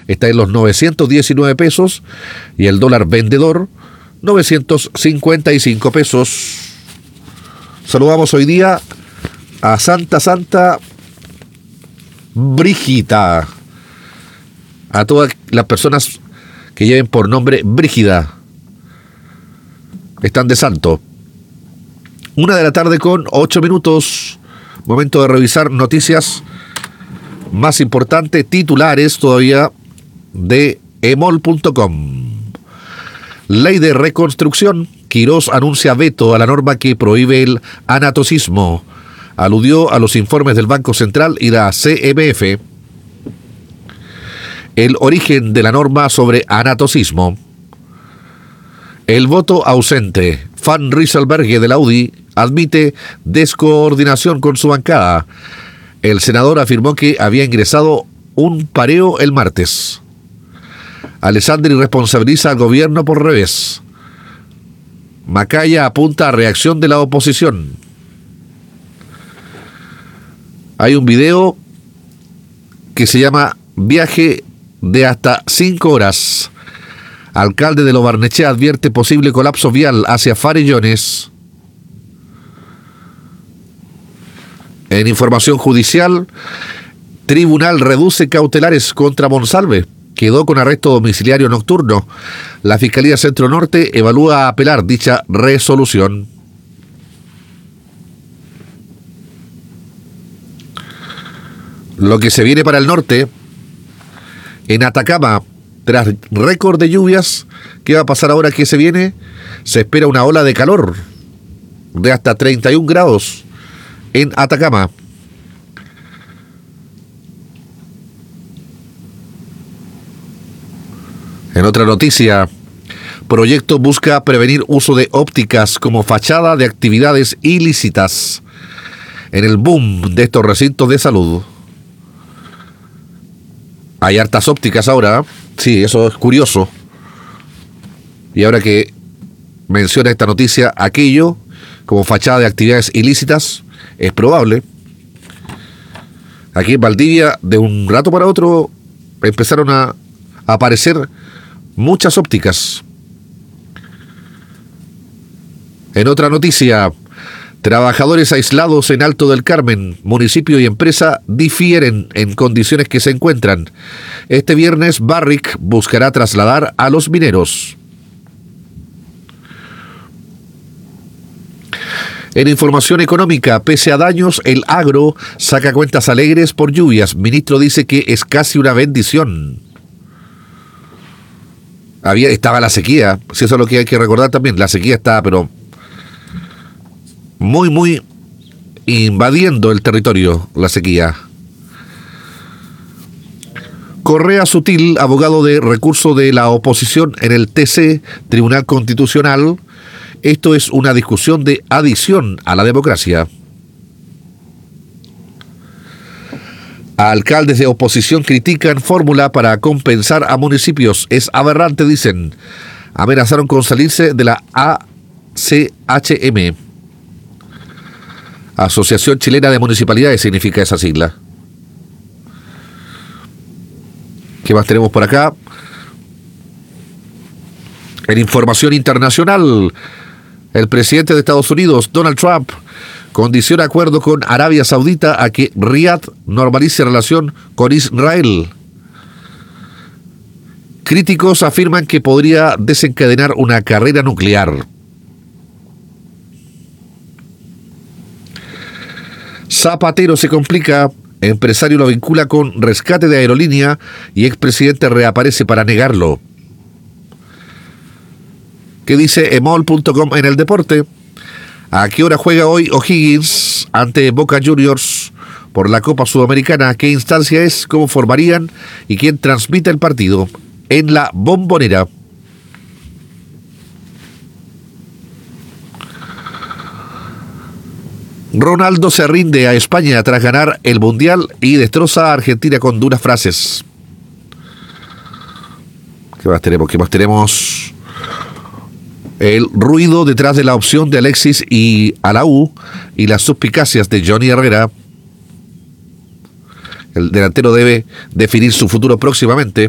está en los 919 pesos y el dólar vendedor 955 pesos. Saludamos hoy día a Santa Brígida, a todas las personas que lleven por nombre Brígida, están de santo. 1:00 con 8 minutos, momento de revisar noticias más importantes, titulares todavía de emol.com. Ley de reconstrucción, Quirós anuncia veto a la norma que prohíbe el anatocismo. Aludió a los informes del Banco Central y la CMF. El origen de la norma sobre anatocismo. El voto ausente. Van Rysselberghe del Audi admite descoordinación con su bancada. El senador afirmó que había ingresado un pareo el martes. Alessandri responsabiliza al gobierno por revés. Macaya apunta a reacción de la oposición. Hay un video que se llama Viaje de hasta 5 horas. Alcalde de Lo Barnechea advierte posible colapso vial hacia Farellones. En información judicial, tribunal reduce cautelares contra Monsalve. Quedó con arresto domiciliario nocturno. La Fiscalía Centro Norte evalúa apelar dicha resolución. Lo que se viene para el norte, en Atacama, tras récord de lluvias, ¿qué va a pasar ahora que se viene? Se espera una ola de calor de hasta 31 grados en Atacama. En otra noticia, proyecto busca prevenir uso de ópticas como fachada de actividades ilícitas en el boom de estos recintos de salud. Hay hartas ópticas ahora, sí, eso es curioso. Y ahora que menciona esta noticia, aquello como fachada de actividades ilícitas, es probable. Aquí en Valdivia, de un rato para otro, empezaron a aparecer muchas ópticas. En otra noticia, trabajadores aislados en Alto del Carmen, municipio y empresa difieren en condiciones que se encuentran. Este viernes, Barrick buscará trasladar a los mineros. En información económica, pese a daños, el agro saca cuentas alegres por lluvias. Ministro dice que es casi una bendición. Estaba la sequía, si eso es lo que hay que recordar también. La sequía está, pero muy invadiendo el territorio, la sequía. Correa Sutil, abogado de recurso de la oposición en el TC, Tribunal Constitucional. Esto es una discusión de adición a la democracia. Alcaldes de oposición critican fórmula para compensar a municipios. Es aberrante, dicen. Amenazaron con salirse de la ACHM. Asociación Chilena de Municipalidades significa esa sigla. ¿Qué más tenemos por acá? En información internacional, el presidente de Estados Unidos, Donald Trump, condiciona acuerdo con Arabia Saudita a que Riad normalice relación con Israel. Críticos afirman que podría desencadenar una carrera nuclear. Zapatero se complica. Empresario lo vincula con rescate de aerolínea y expresidente reaparece para negarlo. ¿Qué dice emol.com en el deporte? ¿A qué hora juega hoy O'Higgins ante Boca Juniors por la Copa Sudamericana? ¿Qué instancia es? ¿Cómo formarían? ¿Y quién transmite el partido? En la Bombonera. Ronaldo se rinde a España tras ganar el Mundial y destroza a Argentina con duras frases. ¿Qué más tenemos? El ruido detrás de la opción de Alexis y a la U y las suspicacias de Johnny Herrera. El delantero debe definir su futuro próximamente.